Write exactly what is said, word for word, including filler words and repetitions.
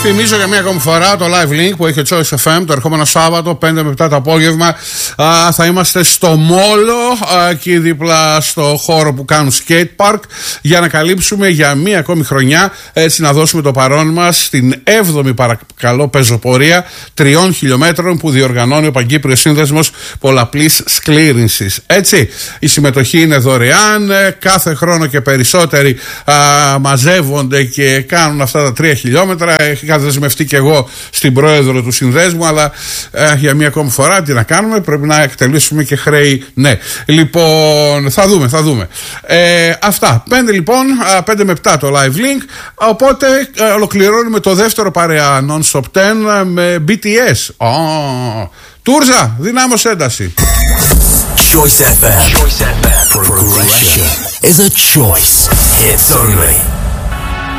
Θυμίζω για μία ακόμη φορά το live link που έχει ο Choice εφ εμ το ερχόμενο Σάββατο πέντε με επτά το απόγευμα. Α, θα είμαστε στο Μόλο, α, εκεί δίπλα στο χώρο που κάνουν skate park, για να καλύψουμε για μία ακόμη χρονιά, έτσι να δώσουμε το παρόν μας στην έβδομη παρακαλώ πεζοπορία τριών χιλιόμετρων που διοργανώνει ο Παγκύπριος Σύνδεσμος Πολλαπλής Σκλήρυνσης. Έτσι, η συμμετοχή είναι δωρεάν, κάθε χρόνο και περισσότεροι α, μαζεύονται και κάνουν αυτά τα τρία χιλιόμετρα. Είχα δεσμευτεί και εγώ στην πρόεδρο του συνδέσμου, αλλά ε, για μία ακόμη φορά τι να κάνουμε, πρέπει να εκτελήσουμε και χρέη. Ναι, λοιπόν, θα δούμε, θα δούμε. Ε, αυτά. πέντε λοιπόν, πέντε με επτά το live link. Οπότε ε, ολοκληρώνουμε το δεύτερο παρέα Non-Stop δέκα με μπι τι ες. Oh. Τούρζα, δυνάμωσε ένταση. Choice εφ εμ. Choice εφ εμ. Progression is a choice. Hits only.